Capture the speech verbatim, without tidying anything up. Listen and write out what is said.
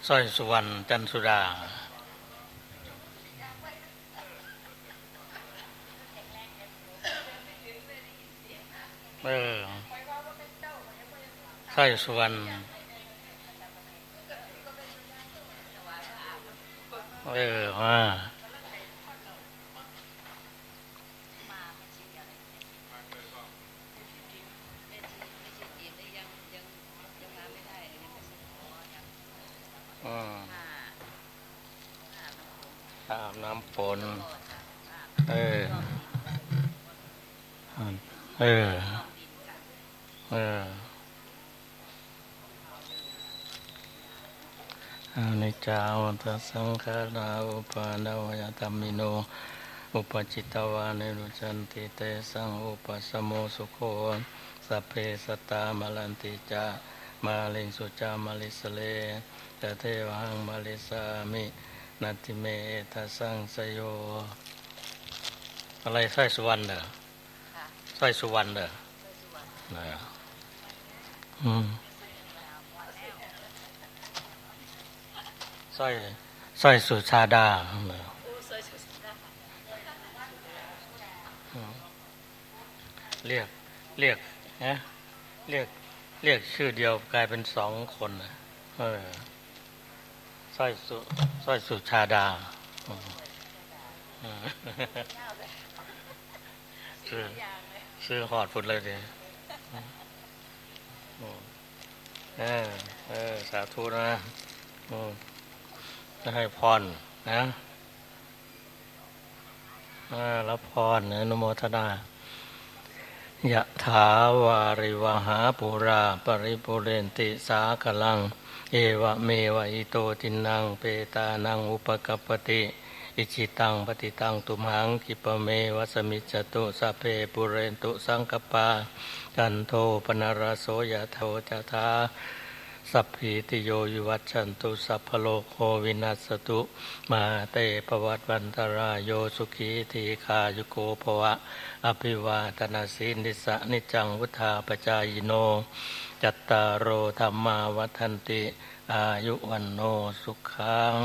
สร้อยสุวรรณจันทร์สุดาเออสร้อยสุวรรณเออว่าอาบน้ำฝนเออเออเอออานิจจาวัฏสังขาราอุปาณวายธรรมิโนอุปจิตตวานิรุจันติเตสังอุปสมโมสุโขสัพเพสัตตามลันติจามาลิงสุจามาลิสเลตเทวังมาลิสามินัตติเมทัสสังสโยอะไรสร้อยสุวรรณเหรอสร้อยสุวรรณเหรอนะอืมสร้อยสร้อยสุชาดาเรียกเรียกนะเรียกเรียกชื่อเดียวกลายเป็นสองคนเออสร้อยสุสร้อยสุชาดาชื่อชื่อหอดฟุดเลยดิเออเออสาธุนะจะให้พรนะรับพรนะอนุโมทนายะถาวาริวหาปุราปริปุเรนติสาคลังเอวะเมวะอิโตตินังเปตานังอุปกัปปติอิจิตังปฏิตังตุมหังคิปเมวะสมิจจตุสัพเพปุเรนตุสังกปาจันโทปนารโสยะโทจทาสัพพิติโยวิวัชชันตุสัพพโลกโควินัสตุมาเตปวัตวันตรายโยสุขีทีคายุโกภวะอภิวาทนาสีนิสะนิจังวุธาปจายโนจัตตารโอธรรมาวัฏันติอายุวันโนสุขัง